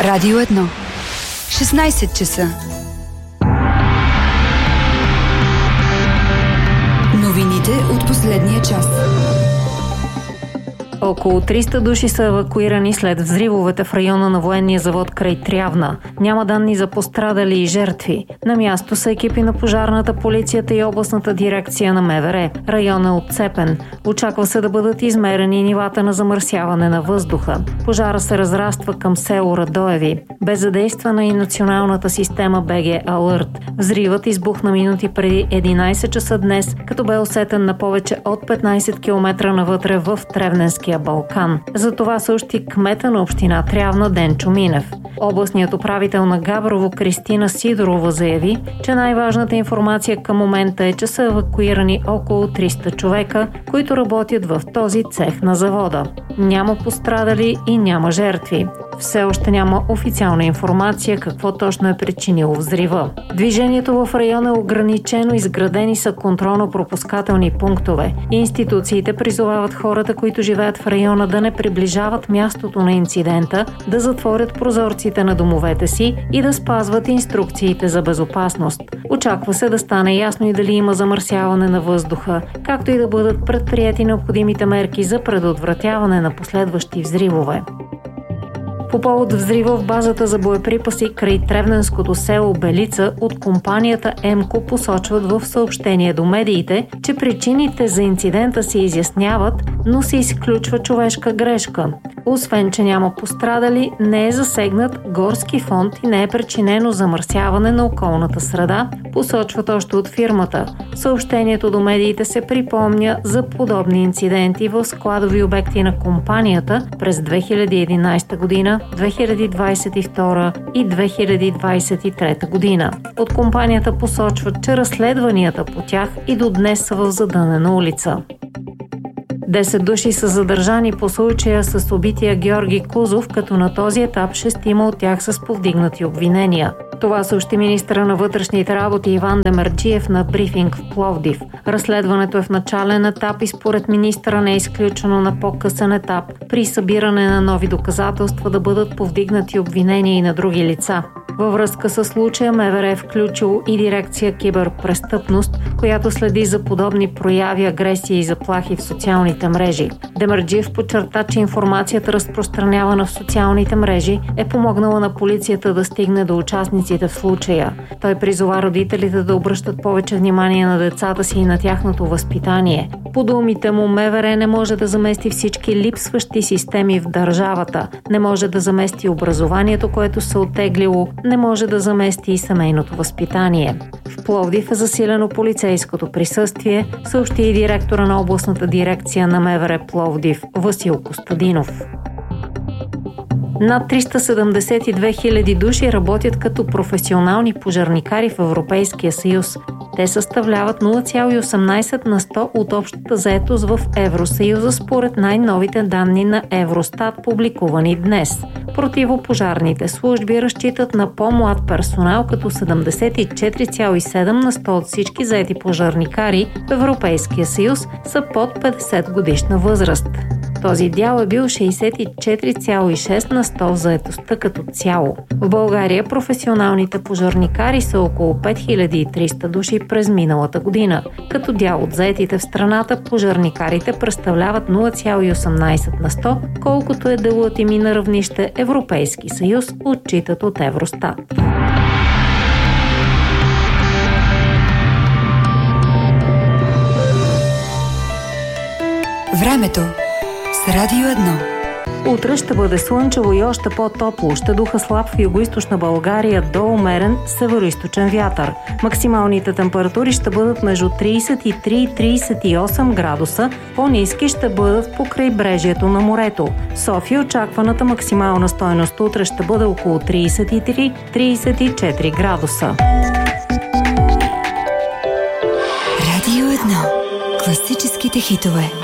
Радио 1. 16 часа. Новините от последния час. Около 300 души са евакуирани след взривовете в района на военния завод край Трявна. Няма данни за пострадали и жертви. На място са екипи на пожарната, полицията и областната дирекция на МВР. Районът е отцепен. Очаква се да бъдат измерени нивата на замърсяване на въздуха. Пожара се разраства към село Радоеви. Бе задействана и националната система БГ Алърт. Взривът избухна минути преди 11 часа днес, като бе усетен на повече от 15 км навътре в Тревненския Балкан. За това съобщи кмета на община Трявна Денчо Минев. Областният управител на Габрово Кристина Сидорова заяви, че най-важната информация към момента е, че са евакуирани около 300 човека, които работят в този цех на завода. Няма пострадали и няма жертви. Все още няма официална информация какво точно е причинило взрива. Движението в района е ограничено, изградени са контролно-пропускателни пунктове. Институциите призовават хората, които живеят в района, да не приближават мястото на инцидента, да затворят прозорците на домовете си и да спазват инструкциите за безопасност. Очаква се да стане ясно и дали има замърсяване на въздуха, както и да бъдат предприети необходимите мерки за предотвратяване на последващи взривове. По повод взрива в базата за боеприпаси край Тревненското село Белица от компанията ЕМКО посочват в съобщение до медиите, че причините за инцидента се изясняват, но се изключва човешка грешка. Освен, че няма пострадали, не е засегнат горски фонд и не е причинено замърсяване на околната среда, посочват още от фирмата. Съобщението до медиите се припомня за подобни инциденти в складови обекти на компанията през 2011 година, 2022 и 2023 година. От компанията посочват, че разследванията по тях и до днес са в задънена улица. 10 души са задържани по случая с убития Георги Кузов, като на този етап 6 от тях са с повдигнати обвинения. Това съобщи министъра на вътрешните работи Иван Демерджиев на брифинг в Пловдив. Разследването е в начален етап и според министъра не е изключено на по-късен етап при събиране на нови доказателства да бъдат повдигнати обвинения и на други лица. Във връзка с случая МВР е включило и дирекция киберпрестъпност, която следи за подобни прояви, агресии и заплахи в социалните мрежи. Демерджиев подчерта, че информацията, разпространявана в социалните мрежи, е помогнала на полицията да стигне до участниците в случая. Той призова родителите да обръщат повече внимание на децата си и на тяхното възпитание. По думите му, МВР не може да замести всички липсващи системи в държавата, не може да замести образованието, което се оттеглило, не може да замести и семейното възпитание. В Пловдив е засилено полицейското присъствие, съобщи и директора на областната дирекция на МВР Пловдив Васил Костадинов. Над 372 000 души работят като професионални пожарникари в Европейския съюз. Те съставляват 0,18 на 100 от общата заетост в Евросъюза според най-новите данни на Евростат, публикувани днес. Противопожарните служби разчитат на по-млад персонал, като 74,7 на 100 от всички заети пожарникари в Европейския съюз са под 50 годишна възраст. Този дял е бил 64,6 на 100 в заетостта като цяло. В България професионалните пожарникари са около 5300 души през миналата година. Като дял от заетите в страната, пожарникарите представляват 0,18 на 100, колкото е делът им и на равнище Европейски съюз, отчитат от Евростат. Времето с Радио 1. Утре ще бъде слънчево и още по-топло. Ще духа слаб в югоизточна България до умерен североизточен вятър. Максималните температури ще бъдат между 33 и 38 градуса. По-ниски ще бъдат по крайбрежието на морето. В София очакваната максимална стойност утре ще бъде около 33-34 градуса. Радио 1. Класическите хитове.